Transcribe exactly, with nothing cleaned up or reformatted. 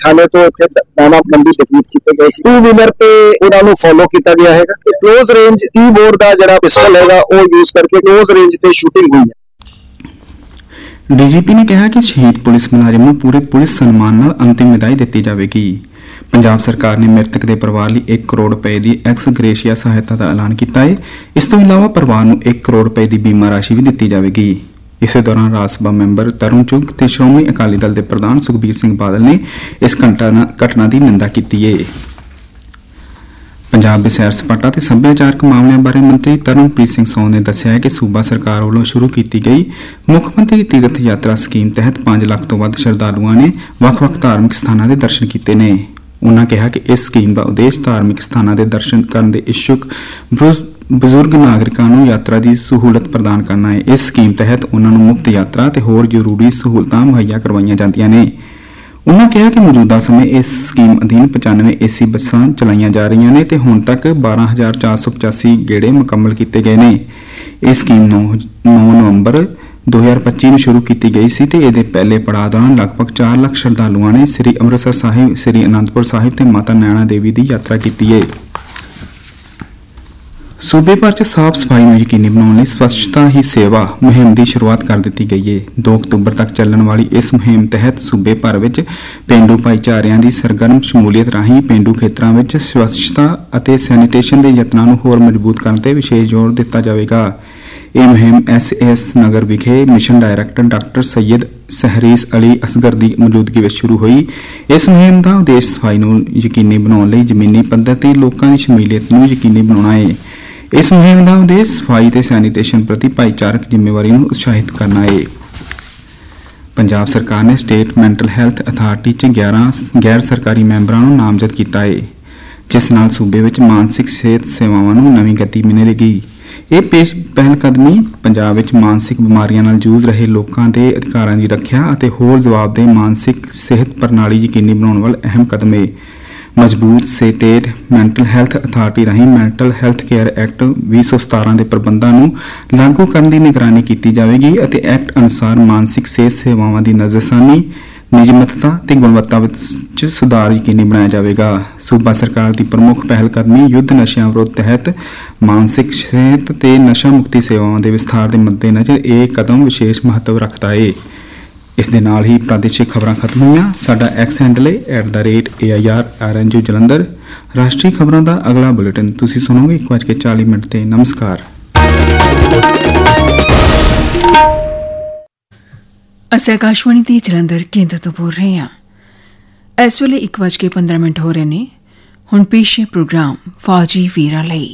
थाने तो इत्थे दानाबंदी तकलीफ कीते गए टू व्हीलर पे उन्होंने फॉलो किया गया है। क्लोज रेंज टी बोर का जो पिस्टल है वो यूज करके क्लोज रेंज से शूटिंग हुई है। डीजीपी ने कहा कि शहीद पुलिस मुलाजिम नूं पूरे पुलिस सन्मान नाल अंतिम विदाई दी जाएगी। पंजाब सरकार ने मृतक के परिवार लिए एक करोड़ रुपए की एक्स ग्रेशिया सहायता का ऐलान किया है। इस तो इलावा परिवार को एक करोड़ रुपए की बीमा राशि भी दी जाएगी। इस दौरान राज सभा मैंबर तरन चुग ते श्रोमणी अकाली दल के प्रधान सुखबीर सिंह बादल ने इस घटना घटना की निंदा की है। पंजाब के सैर सपाटा ते सभ्याचारक मामलों बारे मंत्री तरनप्रीत सिंह सौन ने दस्सिया है कि सूबा सरकार वालों शुरू की गई मुख्यमंत्री तीर्थ यात्रा स्कीम तहत पांच लाख तो वध श्रद्धालुओं ने ਵੱਖ-ਵੱਖ धार्मिक स्थानों के दर्शन किए ने। उन्होंने कहा कि इस स्कीम का उद्देश्य धार्मिक स्थानों के दर्शन करने के इच्छुक बजुर्ग नागरिकों को यात्रा की सहूलत प्रदान करना है। इस स्कीम तहत उन्होंने मुफ्त यात्रा ते होर जरूरी सहूलतां मुहैया करवाईयां जांदियां ने। उन्होंने कहा कि मौजूदा समय इस स्कीम अधीन पचानवे एसी बसां चलाईयां जा रही ने ते हुण तक बारह हज़ार चार सौ पचासी गेड़े मुकम्मल किए गए ने। यह स्कीम नौ नवंबर दो हज़ार पच्ची में शुरू की गई सी ते इहदे पहले पड़ाव दौरान लगभग चार लाख श्रद्धालुओं ने श्री अमृतसर साहिब, श्री आनंदपुर साहिब ते माता नैना देवी की यात्रा की है। सूबे भर च साफ सफाई को यकीनी बनाने लई स्वच्छता ही सेवा मुहिम की शुरुआत कर दी गई है। दो अक्तूबर तक चलने वाली इस मुहिम तहत सूबे भर में पेंडू भाईचारिਆਂ की सरगर्म शमूलीयत राਹੀਂ पेंडू खेत्रों में स्वच्छता और सैनीटेशन के यत्नों को होर मजबूत करने पर विशेष जोर दिता जाएगा। यह मुहिम एस एस नगर विखे mission director doctor Syed सहरीस Ali Asghar की मौजूदगी में शुरू हुई। इस मुहिम का उद्देश्य सफाई को यकीनी बनाने लई जमीनी पद्धर ते लोकां की शमूलीयत को यकीनी बनाना है। इस मुहिम का उद्देश्य सफाई ते सैनीटेशन प्रति भाईचारक जिम्मेवारी को उत्साहित करना है। पंजाब सरकार ने स्टेट मैंटल हैल्थ अथार्टी च ग्यारह गैर सरकारी मैंबरों को नामजद किया है, जिस नाल सूबे में मानसिक सेहत सेवावां को नवीं गति मिलेगी। यह पेश पहलकदमी पंजाब में मानसिक बीमारियों नाल जूझ रहे लोगों के अधिकारों की रखिया और होर जवाबदेह मानसिक सेहत प्रणाली यकीनी बनाने वाला अहम कदम है। मजबूत state mental health authority राਹੀਂ mental health care act भी सौ सतारा के प्रबंधों को लागू करने की निगरानी की जाएगी और एक्ट अनुसार मानसिक सेहत सेवाओं की नजरसानी नियमितता ते गुणवत्ता विच सुधार यकीनी बनाया जाएगा। सूबा सरकार की प्रमुख पहलकदमी युद्ध नशा विरोध तहत मानसिक सेहत ते नशा मुक्ति सेवाओं के विस्तार के मद्देनजर यह कदम विशेष महत्व रखता है। इस दे नाल ही प्रादेशिक खबरां खत्म हुई। साडा एक्स हैंडल है at the rate A I R are N G Jalandhar. राष्ट्रीय खबरों का अगला बुलेटिन तुसीं सुनोगे एक बज के चाली मिनट ते। नमस्कार। ਅਸੀਂ ਆਕਾਸ਼ਵਾਣੀ ਦੇ ਜਲੰਧਰ ਕੇਂਦਰ ਤੋਂ ਬੋਲ ਰਹੇ ਹਾਂ। ਇਸ ਵੇਲੇ ਇੱਕ ਵਜ ਕੇ ਪੰਦਰਾਂ ਮਿੰਟ ਹੋ ਰਹੇ ਨੇ। ਹੁਣ ਪੇਸ਼ ਹੈ ਪ੍ਰੋਗਰਾਮ ਫੌਜੀ ਵੀਰਾਂ ਲਈ।